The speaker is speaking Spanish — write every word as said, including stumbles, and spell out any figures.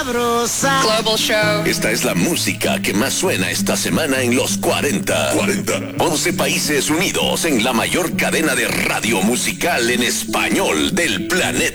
Global Show. Esta es la música que más suena esta semana en los cuarenta. cuarenta. once países unidos en la mayor cadena de radio musical en español del planeta.